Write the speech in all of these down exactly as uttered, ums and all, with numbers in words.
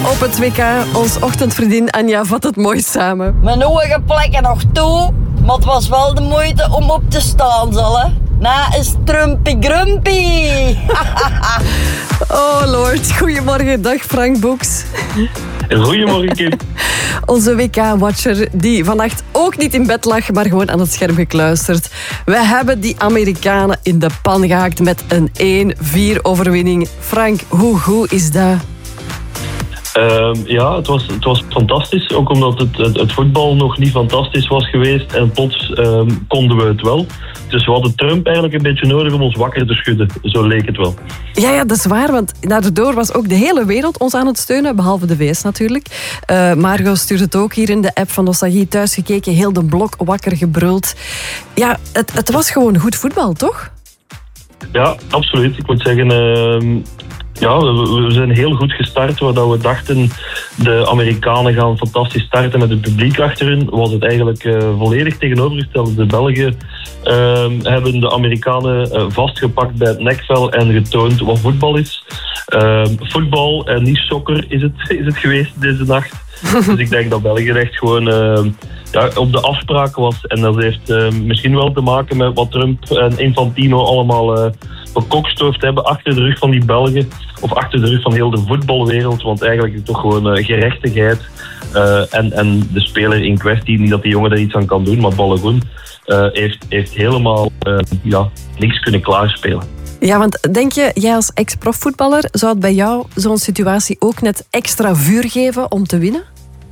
op het W K. Ons ochtendvriendin Anja vat het mooi samen. Mijn ogen plekken nog toe, maar het was wel de moeite om op te staan, zal hè. Na is Trumpy Grumpy. Oh Lord, goedemorgen, dag Frank Boeks. Goedemorgen, Kim. Onze W K-watcher die vannacht ook niet in bed lag, maar gewoon aan het scherm gekluisterd. We hebben die Amerikanen in de pan gehaakt met een één vier overwinning. Frank, hoe goed is dat? Um, ja, het was, het was fantastisch. Ook omdat het, het, het voetbal nog niet fantastisch was geweest. En plots um, konden we het wel. Dus we hadden Trump eigenlijk een beetje nodig om ons wakker te schudden. Zo leek het wel. Ja, ja, dat is waar. Want daardoor was ook de hele wereld ons aan het steunen. Behalve de V S natuurlijk. Uh, Margot stuurt het ook hier in de app van Nostalgie. Thuis gekeken, heel de blok wakker gebruld. Ja, het, het was gewoon goed voetbal, toch? Ja, absoluut. Ik moet zeggen... Uh, Ja, we zijn heel goed gestart. Waar we dachten, de Amerikanen gaan fantastisch starten met het publiek achter hun, was het eigenlijk uh, volledig tegenovergesteld. De Belgen uh, hebben de Amerikanen uh, vastgepakt bij het nekvel en getoond wat voetbal is. Uh, voetbal en niet soccer is het, is het geweest deze nacht. Dus ik denk dat België echt gewoon uh, ja, op de afspraak was. En dat heeft uh, misschien wel te maken met wat Trump en Infantino allemaal uh, bekokstoofd hebben achter de rug van die Belgen. Of achter de rug van heel de voetbalwereld. Want eigenlijk is het toch gewoon uh, gerechtigheid. Uh, en, en de speler in kwestie, niet dat die jongen er iets aan kan doen, maar Balogun uh, heeft, heeft helemaal uh, ja, niks kunnen klaarspelen. Ja, want denk je, jij als ex-profvoetballer, zou het bij jou zo'n situatie ook net extra vuur geven om te winnen?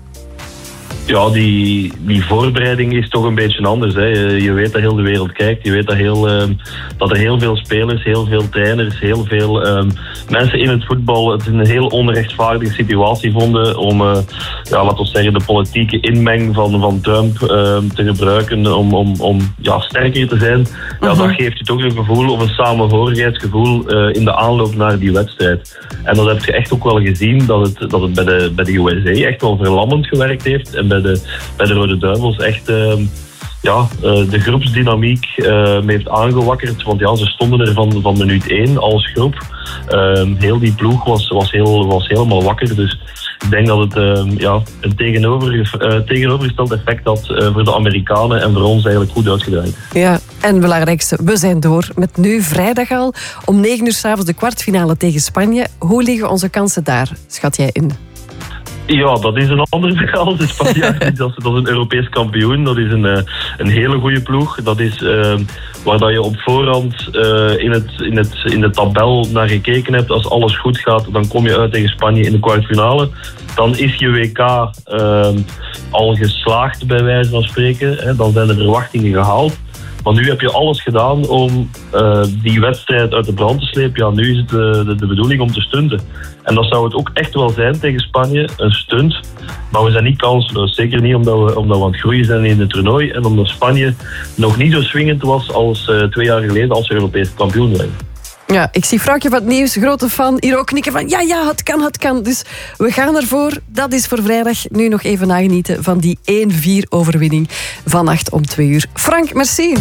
Ja, die, die voorbereiding is toch een beetje anders. Hè. Je, je weet dat heel de wereld kijkt. Je weet dat, heel, uh, dat er heel veel spelers, heel veel trainers, heel veel uh, mensen in het voetbal het een heel onrechtvaardige situatie vonden om, uh, ja, laten we zeggen, de politieke inmeng van, van Trump uh, te gebruiken om, om, om ja, sterker te zijn. Ja, uh-huh. Dat geeft je toch een gevoel of een samenhorigheidsgevoel uh, in de aanloop naar die wedstrijd. En dat heb je echt ook wel gezien, dat het, dat het bij de, bij de U S A echt wel verlammend gewerkt heeft. En bij de, bij de Rode Duivels echt uh, ja, uh, de groepsdynamiek uh, heeft aangewakkerd. Want ja, ze stonden er van, van minuut één als groep. Uh, heel die ploeg was, was, heel, was helemaal wakker. Dus ik denk dat het uh, ja, een tegenover, uh, tegenovergesteld effect had uh, voor de Amerikanen en voor ons eigenlijk goed uitgedraaid. Ja, en belangrijkste, we zijn door met nu vrijdag al om negen uur 's avonds de kwartfinale tegen Spanje. Hoe liggen onze kansen daar, schat jij in? Ja, dat is een ander verhaal. De Spanjaarden, dat is een Europees kampioen. Dat is een, een hele goede ploeg. Dat is uh, waar dat je op voorhand uh, in, het, in, het, in de tabel naar gekeken hebt. Als alles goed gaat, dan kom je uit tegen Spanje in de kwartfinale. Dan is je W K uh, al geslaagd, bij wijze van spreken. Hè. Dan zijn de verwachtingen gehaald. Maar nu heb je alles gedaan om uh, die wedstrijd uit de brand te slepen. Ja, nu is het de, de, de bedoeling om te stunten. En dat zou het ook echt wel zijn tegen Spanje, een stunt. Maar we zijn niet kansloos. Zeker niet omdat we, omdat we aan het groeien zijn in het toernooi. En omdat Spanje nog niet zo swingend was als uh, twee jaar geleden als we Europees kampioen waren. Ja, ik zie Frankje van het Nieuws, grote fan, hier ook knikken van ja, ja, het kan, het kan. Dus we gaan ervoor. Dat is voor vrijdag. Nu nog even nagenieten van die één vier overwinning vannacht om twee uur. Frank, merci.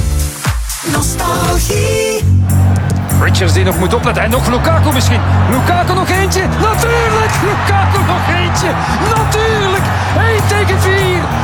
Nostalgie. Richards die nog moet opletten. En nog Lukaku misschien. Lukaku nog eentje. Natuurlijk! Lukaku nog eentje. Natuurlijk! één tegen vier.